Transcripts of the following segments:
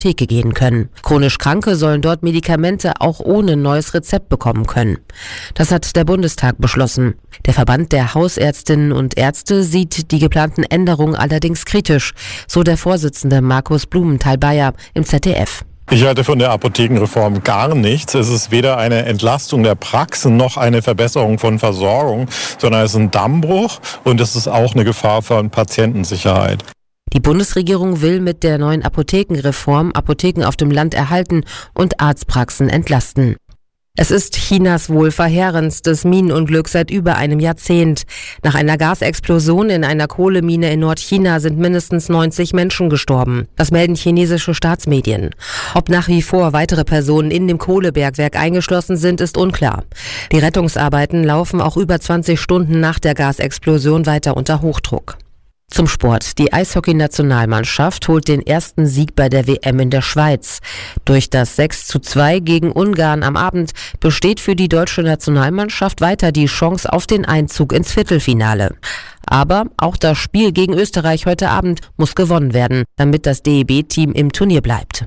Apotheke gehen können. Chronisch Kranke sollen dort Medikamente auch ohne neues Rezept bekommen können. Das hat der Bundestag beschlossen. Der Verband der Hausärztinnen und Ärzte sieht die geplanten Änderungen allerdings kritisch, so der Vorsitzende Markus Blumenthal-Bayer im ZDF. Ich halte von der Apothekenreform gar nichts. Es ist weder eine Entlastung der Praxen noch eine Verbesserung von Versorgung, sondern es ist ein Dammbruch und es ist auch eine Gefahr für Patientensicherheit. Die Bundesregierung will mit der neuen Apothekenreform Apotheken auf dem Land erhalten und Arztpraxen entlasten. Es ist Chinas wohl verheerendstes Minenunglück seit über einem Jahrzehnt. Nach einer Gasexplosion in einer Kohlemine in Nordchina sind mindestens 90 Menschen gestorben. Das melden chinesische Staatsmedien. Ob nach wie vor weitere Personen in dem Kohlebergwerk eingeschlossen sind, ist unklar. Die Rettungsarbeiten laufen auch über 20 Stunden nach der Gasexplosion weiter unter Hochdruck. Zum Sport. Die Eishockey-Nationalmannschaft holt den ersten Sieg bei der WM in der Schweiz. Durch das 6:2 gegen Ungarn am Abend besteht für die deutsche Nationalmannschaft weiter die Chance auf den Einzug ins Viertelfinale. Aber auch das Spiel gegen Österreich heute Abend muss gewonnen werden, damit das DEB-Team im Turnier bleibt.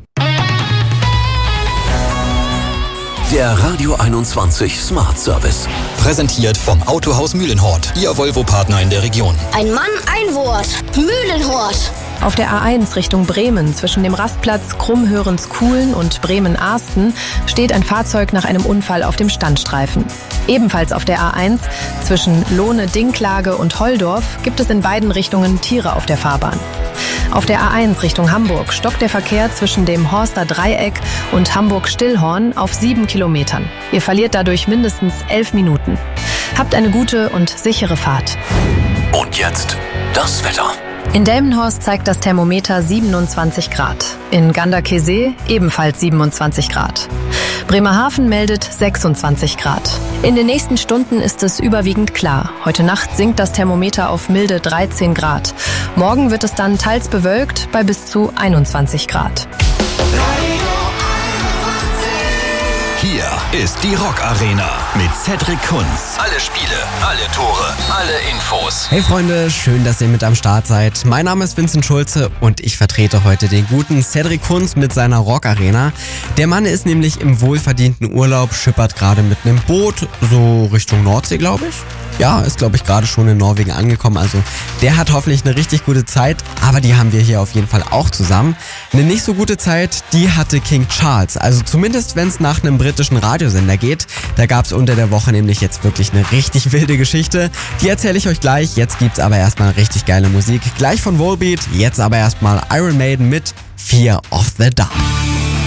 Der Radio 21 Smart Service. Präsentiert vom Autohaus Mühlenhort, Ihr Volvo-Partner in der Region. Ein Mann, ein Wort. Mühlenhort. Auf der A1 Richtung Bremen zwischen dem Rastplatz Krummhörens-Kuhlen und Bremen-Ahsten steht ein Fahrzeug nach einem Unfall auf dem Standstreifen. Ebenfalls auf der A1 zwischen Lohne-Dinklage und Holdorf gibt es in beiden Richtungen Tiere auf der Fahrbahn. Auf der A1 Richtung Hamburg stockt der Verkehr zwischen dem Horster Dreieck und Hamburg-Stillhorn auf 7 Kilometern. Ihr verliert dadurch mindestens 11 Minuten. Habt eine gute und sichere Fahrt. Und jetzt das Wetter. In Delmenhorst zeigt das Thermometer 27 Grad. In Ganderkesee ebenfalls 27 Grad. Bremerhaven meldet 26 Grad. In den nächsten Stunden ist es überwiegend klar. Heute Nacht sinkt das Thermometer auf milde 13 Grad. Morgen wird es dann teils bewölkt bei bis zu 21 Grad. Hier ist die Rock Arena mit Cedric Kunz. Alle Spiele, alle Tore, alle Infos. Hey Freunde, schön, dass ihr mit am Start seid. Mein Name ist Vincent Schulze und ich vertrete heute den guten Cedric Kunz mit seiner Rock Arena. Der Mann ist nämlich im wohlverdienten Urlaub, schippert gerade mit einem Boot, so Richtung Nordsee, glaube ich. Ja, ist glaube ich gerade schon in Norwegen angekommen, also der hat hoffentlich eine richtig gute Zeit, aber die haben wir hier auf jeden Fall auch zusammen. Eine nicht so gute Zeit, die hatte King Charles, also zumindest wenn es nach einem britischen Radiosender geht. Da gab es unter der Woche nämlich jetzt wirklich eine richtig wilde Geschichte, die erzähle ich euch gleich. Jetzt gibt's aber erstmal richtig geile Musik, gleich von Volbeat, jetzt aber erstmal Iron Maiden mit Fear of the Dark.